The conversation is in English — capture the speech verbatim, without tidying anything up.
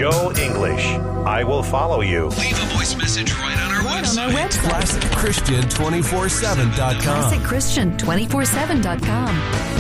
Joe English. I will follow you. Leave a voice message right on our Right website. on our website. classic christian two four seven dot com. classic christian two four seven dot com.